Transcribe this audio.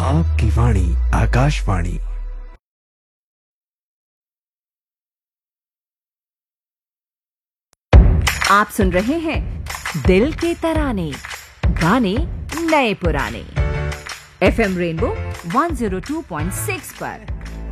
आपकी वाणी आकाशवाणी। आप सुन रहे हैं दिल के तराने, गाने नए पुराने, FM रेनबो 102.6 पर।